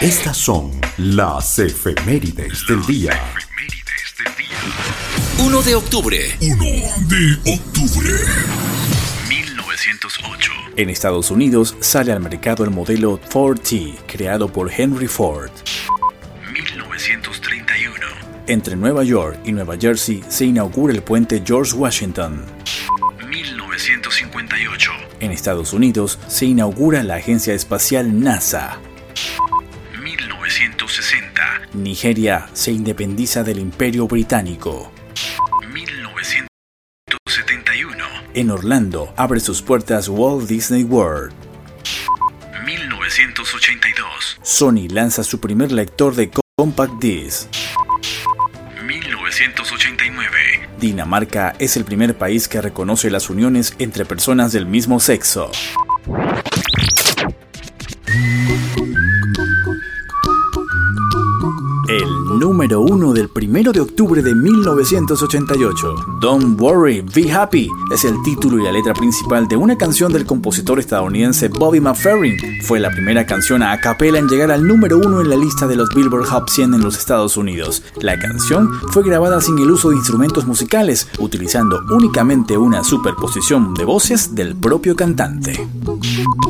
Estas son las efemérides del día. 1 de octubre. 1908. En Estados Unidos sale al mercado el modelo Ford T, creado por Henry Ford. 1931. Entre Nueva York y Nueva Jersey se inaugura el puente George Washington. 1958. En Estados Unidos se inaugura la agencia espacial NASA. 1960. Nigeria se independiza del Imperio Británico. 1971. En Orlando abre sus puertas Walt Disney World. 1982. Sony lanza su primer lector de Compact Disc. 1989. Dinamarca es el primer país que reconoce las uniones entre personas del mismo sexo. El número 1 del 1 de octubre de 1988. Don't Worry, Be Happy es el título y la letra principal de una canción del compositor estadounidense Bobby McFerrin. Fue la primera canción a capela en llegar al número 1 en la lista de los Billboard Hot 100 en los Estados Unidos. La canción fue grabada sin el uso de instrumentos musicales, utilizando únicamente una superposición de voces del propio cantante.